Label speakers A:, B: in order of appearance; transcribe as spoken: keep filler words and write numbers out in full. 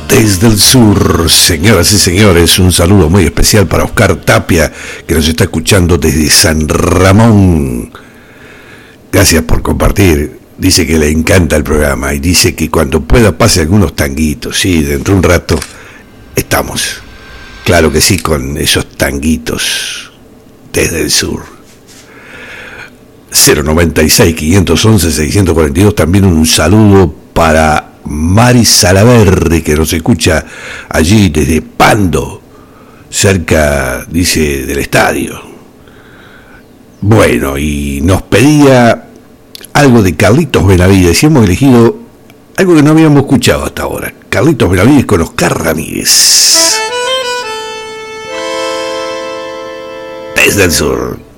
A: Desde el sur, señoras y señores, un saludo muy especial para Oscar Tapia, que nos está escuchando desde San Ramón. Gracias por compartir. Dice que le encanta el programa y dice que cuando pueda pase algunos tanguitos. Sí, dentro de un rato estamos. Claro que sí, con esos tanguitos desde el sur. cero noventa y seis, quinientos once, seiscientos cuarenta y dos. También un saludo para Mari Salaverri, que nos escucha allí desde Pando, cerca, dice, del estadio. Bueno, y nos pedía algo de Carlitos Benavides, y hemos elegido algo que no habíamos escuchado hasta ahora. Carlitos Benavides con Oscar Ramírez. Desde el sur.